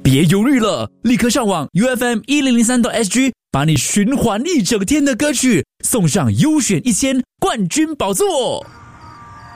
别犹豫了，立刻上网 UFM1003.SG， 把你循环一整天的歌曲送上优选1000冠军宝座。